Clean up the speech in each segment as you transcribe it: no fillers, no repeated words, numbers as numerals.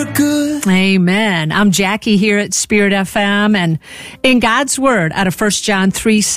you're good. Amen. I'm Jackie here at Spirit FM, and in God's Word, out of 1 John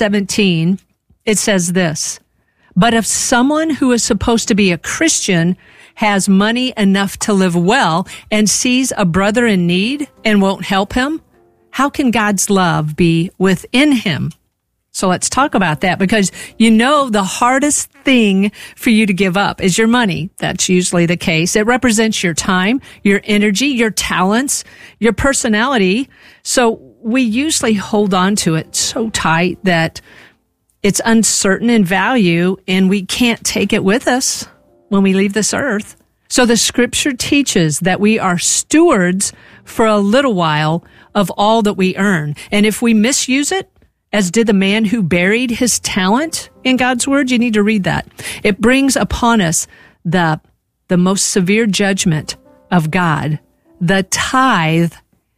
3:17, it says this: "But if someone who is supposed to be a Christian has money enough to live well and sees a brother in need and won't help him, how can God's love be within him?" So let's talk about that, because you know the hardest thing for you to give up is your money. That's usually the case. It represents your time, your energy, your talents, your personality. So we usually hold on to it so tight that it's uncertain in value and we can't take it with us when we leave this earth. So the scripture teaches that we are stewards for a little while of all that we earn. And if we misuse it, as did the man who buried his talent in God's Word, you need to read that. It brings upon us the most severe judgment of God. The tithe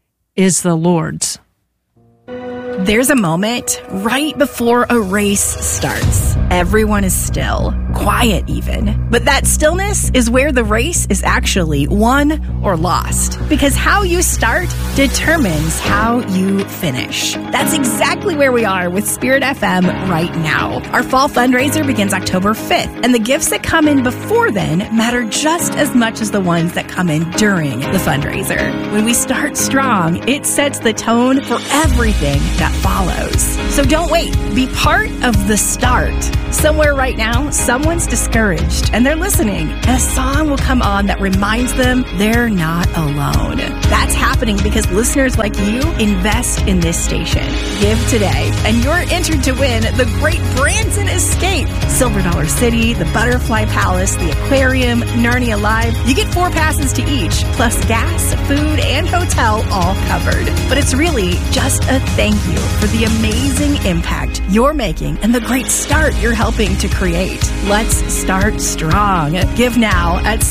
is the Lord's. There's a moment right before a race starts. Everyone is still, quiet even. But that stillness is where the race is actually won or lost. Because how you start determines how you finish. That's exactly where we are with Spirit FM right now. Our fall fundraiser begins October 5th, and the gifts that come in before then matter just as much as the ones that come in during the fundraiser. When we start strong, it sets the tone for everything that follows. So don't wait. Be part of the start. Somewhere right now, someone's discouraged and they're listening, and a song will come on that reminds them they're not alone. That's happening because listeners like you invest in this station. Give today, and you're entered to win the Great Branson Escape, Silver Dollar City, the Butterfly Palace, the Aquarium, Narnia Live. You get 4 passes to each, plus gas, food, and hotel all covered. But it's really just a thank you for the amazing impact you're making and the great start you're helping to create. Let's start strong. Give now at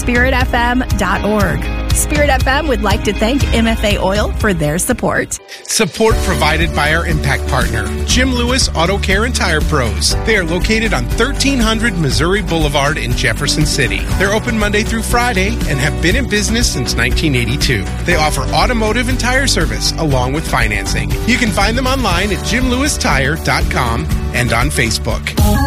spiritfm.org. Spirit FM would like to thank MFA Oil for their support. Support provided by our impact partner, Jim Lewis Auto Care and Tire Pros. They are located on 1300 Missouri Boulevard in Jefferson City. They're open Monday through Friday and have been in business since 1982. They offer automotive and tire service along with financing. You can find them online at jimlewistire.com and on Facebook.